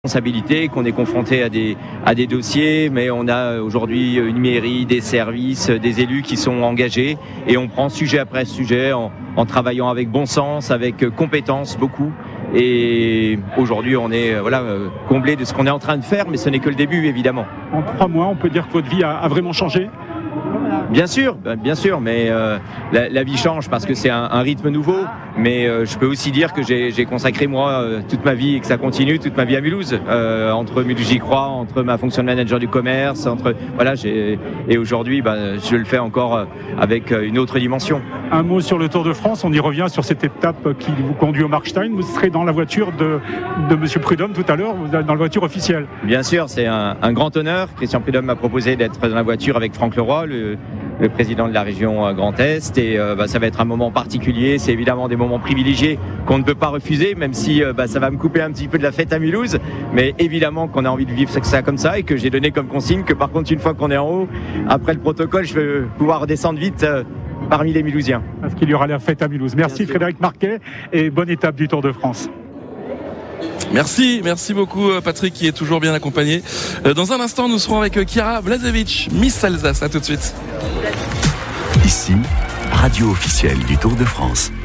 Responsabilité, qu'on est confronté à des dossiers, mais on a aujourd'hui une mairie, des services, des élus qui sont engagés et on prend sujet après sujet en travaillant avec bon sens, avec compétence beaucoup. Et aujourd'hui, on est comblé de ce qu'on est en train de faire, mais ce n'est que le début, évidemment. En 3 mois, on peut dire que votre vie a vraiment changé ? Bien sûr, mais la vie change parce que c'est un rythme nouveau. Mais je peux aussi dire que j'ai consacré moi toute ma vie et que ça continue toute ma vie à Mulhouse, entre Mulhouse j'y crois, entre ma fonction de manager du commerce, et aujourd'hui je le fais encore avec une autre dimension. Un mot sur le Tour de France, on y revient sur cette étape qui vous conduit au Markstein. Vous serez dans la voiture de Monsieur Prudhomme tout à l'heure, vous êtes dans la voiture officielle. Bien sûr, c'est un grand honneur. Christian Prudhomme m'a proposé d'être dans la voiture avec Franck Leroy, le président de la région Grand Est, et ça va être un moment particulier. C'est évidemment des moments privilégiés qu'on ne peut pas refuser, même si ça va me couper un petit peu de la fête à Mulhouse, mais évidemment qu'on a envie de vivre ça comme ça, et que j'ai donné comme consigne que par contre une fois qu'on est en haut, après le protocole, je vais pouvoir redescendre vite parmi les Mulhousiens. Parce qu'il y aura la fête à Mulhouse. Merci Frédéric Marquet et bonne étape du Tour de France. Merci beaucoup Patrick qui est toujours bien accompagné. Dans un instant, nous serons avec Chiara Blažević, Miss Alsace. À tout de suite. Ici, radio officielle du Tour de France.